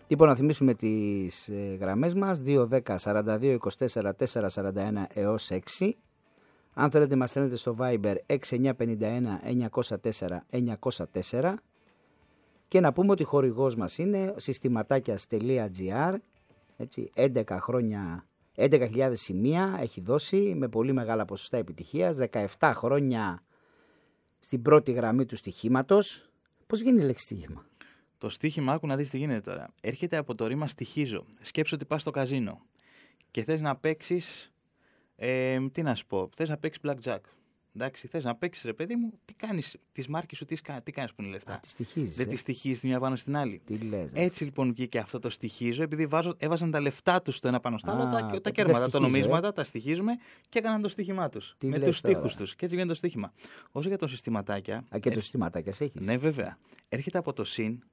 Λοιπόν, να θυμίσουμε τις γραμμές μας, 2-10-42-24-441 έως 6. Αν θέλετε μας στέλνετε στο Viber 6951-904-904. Και να πούμε ότι χορηγός μας είναι συστηματάκιας.gr, 11 χρόνια, 11.000 σημεία έχει δώσει με πολύ μεγάλα ποσοστά επιτυχίας, 17 χρόνια στην πρώτη γραμμή του στοιχήματος. Πώς γίνει η λέξη στοίχημα? Το στοίχημα, άκου να δεις τι γίνεται τώρα. Έρχεται από το ρήμα στοιχίζω. Σκέψου ότι πας στο καζίνο και θες να παίξεις, τι να σου πω, θες να παίξεις blackjack. Εντάξει, θες να παίξεις, ρε παιδί μου, τι κάνεις, τις μάρκες σου, τι κάνεις που είναι λεφτά. Τις στοιχίζεις. Δεν τις στοιχίζεις τη μια πάνω στην άλλη. Τι λες, Έτσι λοιπόν βγήκε αυτό το στοιχίζω, επειδή έβαζαν τα λεφτά τους το ένα πάνω στο άλλο, τα κέρματα, τα νομίσματα, τα στοιχίζουμε και έκαναν το στοίχημά τους. Με τους στίχους τους. Και έτσι βγαίνει το στοίχημα. Όσο για το συστηματάκια. Και το συστηματάκια έχεις. Ναι, βέβαια. Έρχεται από το συν